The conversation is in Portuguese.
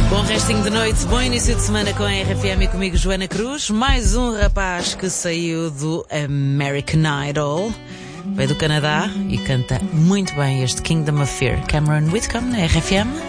Bom restinho de noite, bom início de semana com a RFM e comigo Joana Cruz. Mais um rapaz que saiu do American Idol, veio do Canadá e canta muito bem este Kingdom of Fear. Cameron Whitcomb na RFM.